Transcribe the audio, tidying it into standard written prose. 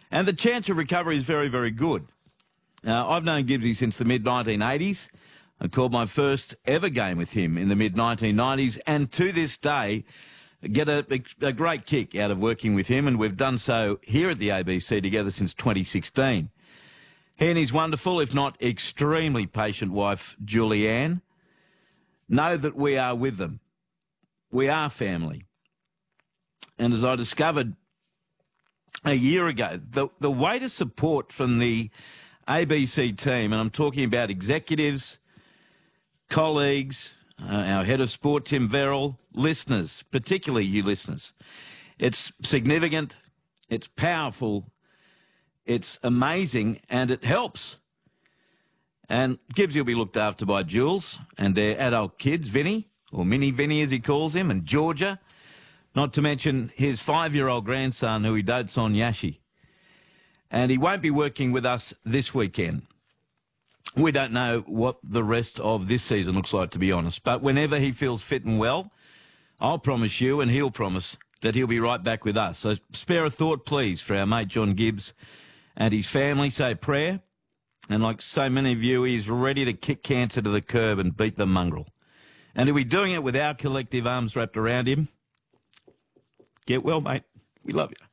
And the chance of recovery is very, very good. I've known Gibbsy since the mid-1980s. I called my first ever game with him in the mid-1990s, and to this day, get a great kick out of working with him, and we've done so here at the ABC together since 2016. He and his wonderful, if not extremely patient wife, Julianne, know that we are with them. We are family. And as I discovered a year ago, the weight of support from the ABC team, and I'm talking about executives, colleagues, our head of sport, Tim Verrill, listeners, particularly you listeners. It's significant, it's powerful, it's amazing, and it helps. And Gibbs will be looked after by Jules and their adult kids, Vinny, or Mini Vinny as he calls him, and Georgia, not to mention his 5-year-old grandson who he dotes on, Yashi. And he won't be working with us this weekend. We don't know what the rest of this season looks like, to be honest. But whenever he feels fit and well, I'll promise you, and he'll promise, that he'll be right back with us. So spare a thought, please, for our mate John Gibbs and his family. Say a prayer. And like so many of you, he's ready to kick cancer to the curb and beat the mongrel. And he'll be doing it with our collective arms wrapped around him. Get well, mate. We love you.